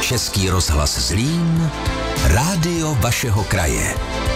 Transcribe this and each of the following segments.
Český rozhlas Zlín, rádio vašeho kraje.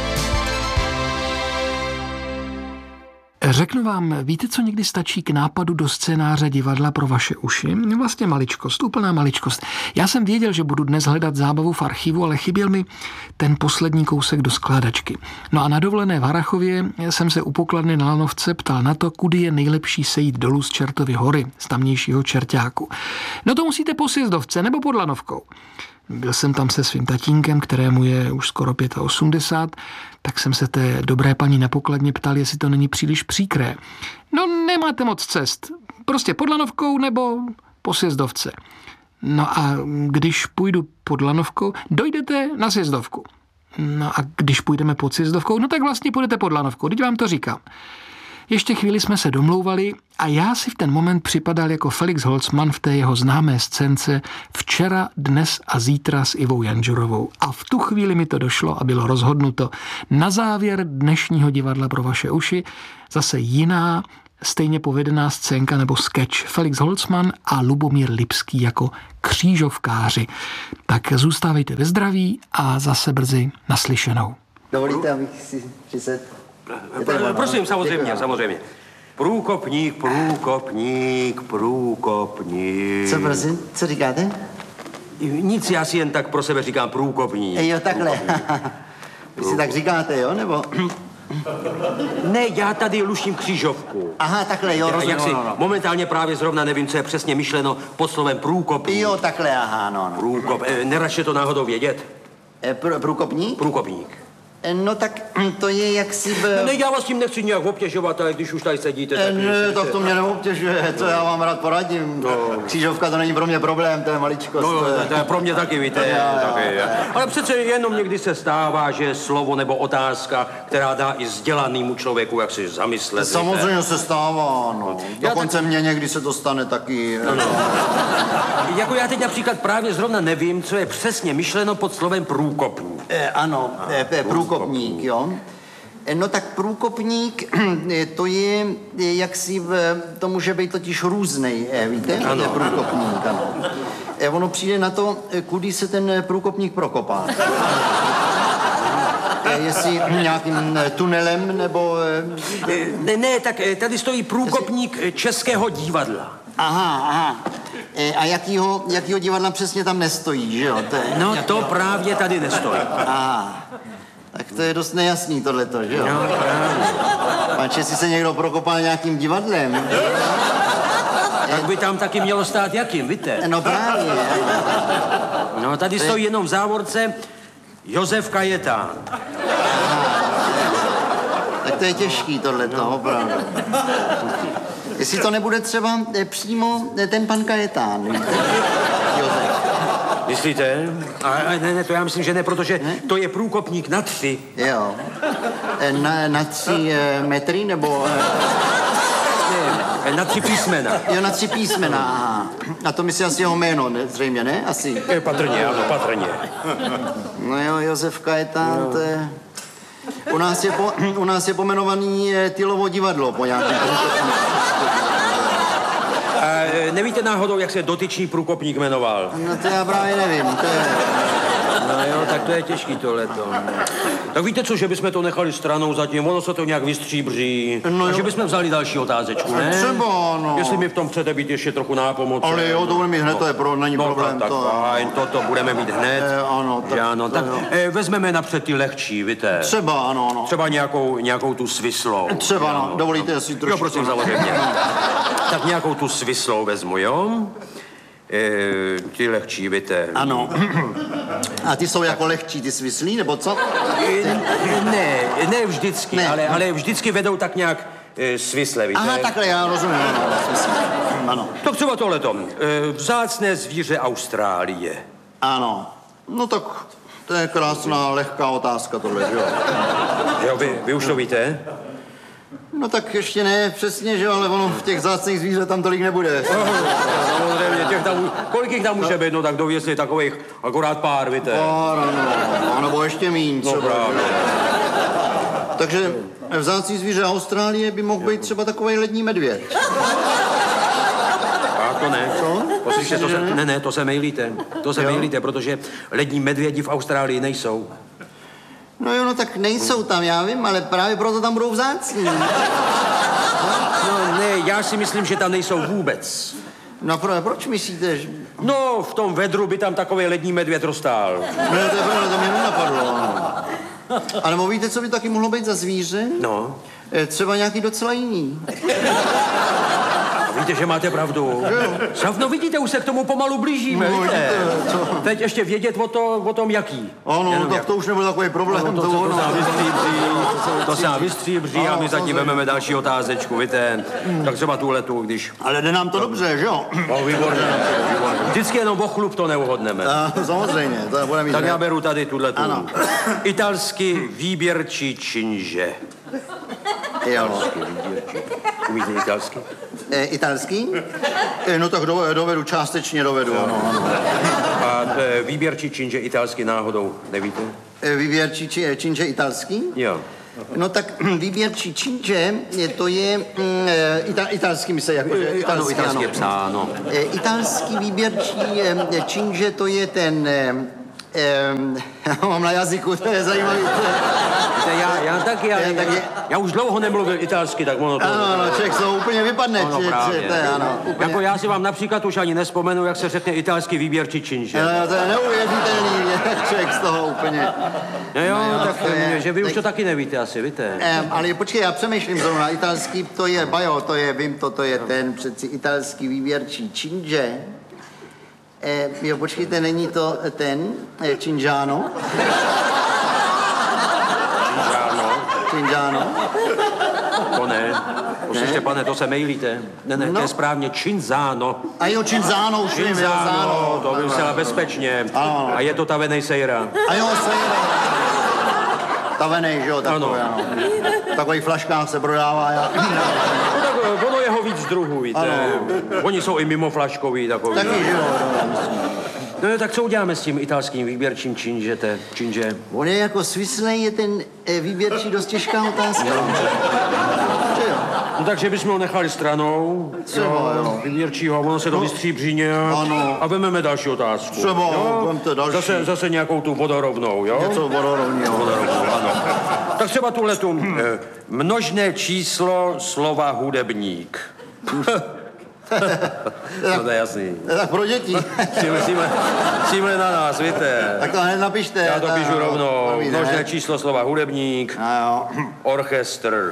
Řeknu vám, víte, co někdy stačí k nápadu do scénáře divadla pro vaše uši? Vlastně maličkost, úplná maličkost. Já jsem věděl, že budu dnes hledat zábavu v archivu, ale chyběl mi ten poslední kousek do skládačky. No a na dovolené v Harrachově jsem se u pokladny na lanovce ptal na to, kudy je nejlepší sejít dolů z Čertovy hory, z tamnějšího Čerťáku. No to musíte po Sjezdovce nebo pod Lanovkou. Byl jsem tam se svým tatínkem, kterému je už skoro 85, tak jsem se té dobré paní na pokladně ptal, jestli to není příliš příkré. No nemáte moc cest, prostě pod Lanovkou nebo po Sjezdovce. No a když půjdu pod Lanovkou, dojdete na Sjezdovku. No a když půjdeme pod Sjezdovkou, no tak vlastně půjdete pod Lanovkou, teď vám to říkám. Ještě chvíli jsme se domlouvali a já si v ten moment připadal jako Felix Holzmann v té jeho známé scénce Včera, dnes a zítra s Ivou Janžurovou. A v tu chvíli mi to došlo a bylo rozhodnuto. Na závěr dnešního divadla pro vaše uši zase jiná, stejně povedená scénka nebo sketch. Felix Holzmann a Lubomír Lipský jako křížovkáři. Tak zůstávejte ve zdraví a zase brzy naslyšenou. Dovolíte, abych si přisedl? Prosím, samozřejmě. Průkopník. Co prosím? Co říkáte? Nic, já si jen tak pro sebe říkám průkopník. Jo, takhle. Vy si tak říkáte, jo, nebo? Ne, já tady luštím křížovku. Aha, takhle, jo, rozumím. Momentálně právě zrovna nevím, co je přesně myšleno pod slovem průkopník. Jo, takhle, aha, no. Průkop, neračte to náhodou vědět? Průkopník? Průkopník. No tak to je jaksi... Ne, já vás tím nechci nějak obtěžovat, ale když už tady sedíte, tak... Ne, tak to mě neobtěžuje, co já vám rád poradím. No. Křížovka to není pro mě problém, to je maličkost. No, to je pro mě taky, víte. Taky. Ale přece jenom někdy se stává, že slovo nebo otázka, která dá i vzdělanému člověku, jak si zamyslet. Samozřejmě se stává, no. Dokonce mně někdy se to stane taky. No. Jako já teď například právě zrovna nevím, co je přesně myšleno pod slovem průkopník. Ano, průkopník, jo. No tak průkopník, to je jaksi, to může být totiž různej, víte? Ano. Průkopník, ano. Ono přijde na to, kudy se ten průkopník prokopá. Jestli nějakým tunelem, nebo... Ne, tak tady stojí průkopník Českého divadla. Aha. A jakýho divadla přesně tam nestojí, že jo? No to právě tady nestojí. Aha. Tak to je dost nejasný tohleto, že jo? No, právě. Páč, jestli se někdo prokopal nějakým divadlem... Tak by tam taky mělo stát jakým, víte? No právě. No tady stojí jenom v závorce Josef Kajetán. Tak to je těžký tohleto, opravdu. Jestli to nebude třeba přímo ten pan Kajetán, víte? Josef. Myslíte? Ne, to já myslím, že ne, protože to je průkopník na 3. Jo. Na 3 metry, nebo... Ne, na 3 písmena. Jo, na 3 písmena, aha. A to myslí asi jeho jméno, ne? Zřejmě, ne? Asi. Patrně, ano, patrně. No jo, Josef Kajetán, to je... U nás je pomenovaný Tylovo divadlo po nějakém... Nevíte náhodou, jak se dotyčný průkopník jmenoval? No to já právě nevím, to je... No jo, tak to je těžký tohleto. Tak víte co, že bychom to nechali stranou zatím, ono se to nějak vystříbří. No a že bychom vzali další otázečku, ne? Třeba, no. Jestli mi v tom chcete být ještě trochu nápomocen. Ale jo, to budeme mít hned, to je není problém. Tak fajn, toto budeme mít hned. Ano, tak... Ano, tak vezmeme napřed ty lehčí, víte? Třeba, ano. Třeba nějakou tu svislou. Třeba, no. Dovolíte si trošku... Jo, prosím, založím mě. Tak nějakou tu svislou vezmu, jo? Ty lehčí, víte. Ano. A ty jsou jako lehčí, ty svislí, nebo co? Ne vždycky, ne. Ale vždycky vedou tak nějak svisle, víte. Aha, takhle, já rozumím, ano. Tak třeba tohleto. Vzácné zvíře Austrálie. Ano. No tak to je krásná, lehká otázka tohle, jo. Jo, vy už to víte? No tak ještě ne přesně, že ale ono v těch vzácných zvířat tam tolik nebude. Samozřejmě, kolik jich tam může být, no tak dověsli takových akorát pár, víte. Pár, ano, nebo ještě míň třeba. No právě. Takže vzácný zvíře Austrálie by mohl být třeba takovej lední medvěd. A to ne. Co? Poslyšte, to se mejlíte. To se mejlíte, protože lední medvědi v Austrálii nejsou. No jo, no tak nejsou tam, já vím, ale právě proto tam budou vzácní. No ne, já si myslím, že tam nejsou vůbec. No proč myslíte, že... No, v tom vedru by tam takový lední medvěd rostál. No to je pravda, to mě nenapadlo. Ale víte, co by taky mohlo být za zvíře? No. Třeba nějaký docela jiný. Víte, že máte pravdu. No vidíte, už se k tomu pomalu blížíme. No, vidíte, teď ještě vědět o tom jaký. Ano, tak to už nebyl takový problém. To se nám vystříbří a my zatím vememe další otázečku, víte. Tak třeba tuhletu, když... Ale jde nám to dobře, že jo? No, výborně. Vždycky jenom o chlup to neuhodneme. Samozřejmě, to bude mít. Tak já beru tady tuhletu. Ano. Italsky výběrčí činže. Jo. Umíte italsky? Italský? No tak dovedu, částečně dovedu, ano. A výběrčí činže italsky náhodou, nevíte? Výběrčí činže italský? Jo. No tak výběrčí činže, to je italský, myslí, jakože Ano, italsky je psáno. Italský výběrčí činže, to je ten... mám na jazyku, to je zajímavý. Já taky, já už dlouho nemluvil italsky, tak ono to... Ano, člověk se úplně vypadne. Ano, právě. To je, ano, úplně. Jako já si vám například už ani nespomenu, jak se řekne italský výběrčí činže. To je neuvěřitelný, člověk z toho úplně. Jo, tak že vy už to taky nevíte asi, víte? Ale počkej, já přemýšlím zrovna, italský, to je, vím to je ten přeci italský výběrčí činže. Jo, počkejte, není to ten, Cingiano? Cingiano? To ne. Poslyšte, pane, to se mejlíte. Ne, to je správně Cinzano. A jo, Cinzano, už vím, Cinzano, to by se bezpečně. A je to tavenej sejra. A jo, sejra. Tavenej, že jo, takový, ano. Takový flaškách se prodává, já. Ono je ho víc druhů, víte. Oni jsou i mimo flaškový takový. Taky, že jo. No tak co uděláme s tím italským výběrčím činže? On je jako svislej, je ten výběrčí dost těžká otázka. No takže bychom ho nechali stranou. Třeba, jo. Výběrčího, ono se to vystříbří nějak. Ano. A vememe další otázku. Třeba, vemte další. Zase nějakou tu vodorovnou, jo? Něco vodorovného. Ano. Tak třeba tuhletu množné číslo slova hudebník. No to je jasný. Tak pro děti. Címle na nás, víte. Tak to hned napište. Já to píšu rovnou. Množné číslo slova hudebník. A jo. Orchestr.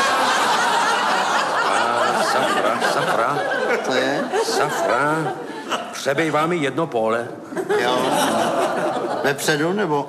Safra. Co je? Safra. Přebejvá mi jedno pole. Jo. Vepředu, nebo?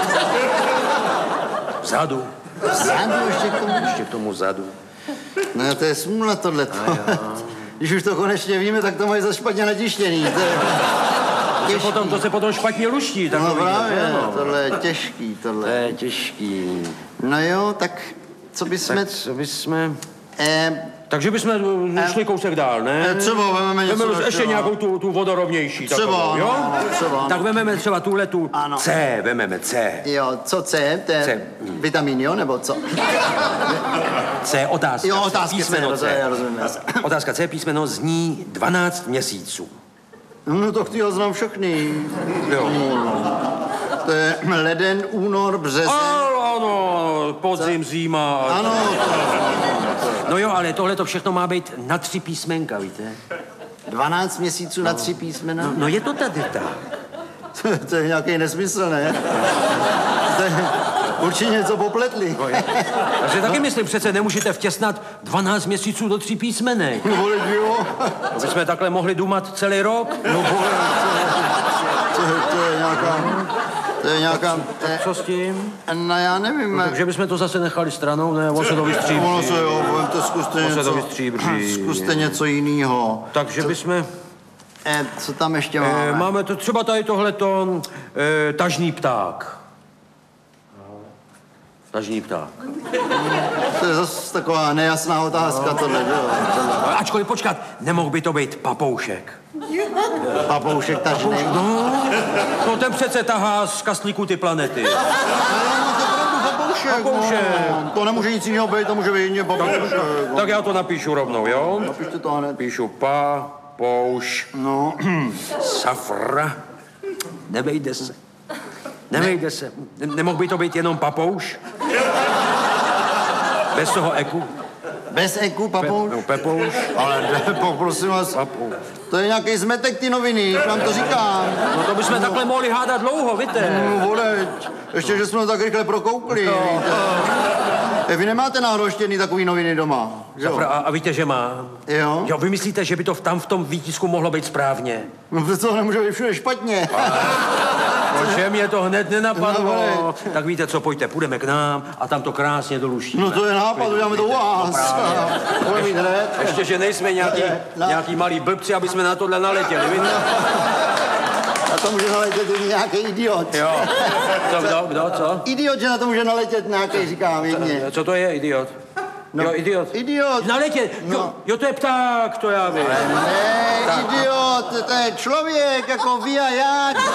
Vzadu. Vzadu ještě k tomu? Ještě k tomu vzadu. No to je smůla tohleto. Když už to konečně víme, tak to mají zase špatně natištěný. To se potom špatně luští. No právě, tohle je těžký, tohle. To je těžký. No jo, tak co bychom... Takže bychom šli kousek dál, ne? Třeba vememe něco dalšího. Ještě nějakou tu vodorovnější. Třeba, takovou, jo? Třeba. Tak vememe třeba tuhletu C, vememe C. Jo, co C? To je vitamin, jo, nebo co? C, otázka. Jo, otázka písmeno C. Já rozumím. Otázka C, písmeno zní 12 měsíců. No to chtěl znám všechny. Jo. To je leden, únor, březen. Ano, podzim, zima. Ano. No jo, ale tohle to všechno má být na 3 písmenka, víte? 12 měsíců na 3 písmena? No je to tady tak. To je nějaký nesmysl, ne? To je určitě něco popletli. Takže taky myslím, přece nemůžete vtěsnat 12 měsíců do 3 písmenek. No vole, jo. My jsme takhle mohli dumat celý rok. No vole, to je nějaká... Co s tím? No já nevím. No, takže bychom to zase nechali stranou, ne? On se to vystříbří. Ono se, jo, zkuste něco jiného. Takže bychom... Co tam ještě máme? Máme to třeba tady tohleto tažný pták. Tažný pták. To je zase taková nejasná otázka, tohle, jo. Ačkoliv počkat, nemohl by to být papoušek. Papoušek tažný? No ten přece tahá z kastlíku ty planety. Papoušek. No, to nemůže nic jiného být, to může být jedině papoušek. Tak já to napíšu rovnou, jo? Napište to hned. Píšu papouš. No, Safra. Nevejde se. Nevejde se. Nemohl by to být jenom papouš? Bez toho eku. bez eku, papouš. Pepouš. Ale poprosím vás, Papouš. to je nějaký zmetek ty noviny, vám to říkám. No to bychom takhle mohli hádat dlouho, víte. No, voleď, ještě, že jsme ho tak rychle prokoukli, víte. Vy nemáte náhodou ještě jedný takový noviny doma, že jo? A víte, že má? Jo? Jo, vy myslíte, že by to tam v tom výtisku mohlo být správně? No přece to nemůže být všude špatně. Protože mě to hned No, nenapadlo. ale- Tak víte co, pojďte, půjdeme k nám a tam to krásně doluštíme. No to je nápad, uděláme to u vás. Budeme mít hned. Ještě, že nejsme nějaký malí blbci, aby jsme na tohle naletěli, víte? Na to může naletět nějaký idiot. Jo. Kdo, co? Idiot, že na to může naletět nějaký, říkám jedně. Co to je, idiot? No, Jo, idiot. Idiot. Naletět, jo, to je pták, to já vím. Ne, idiot, to je člověk, jako vy a já,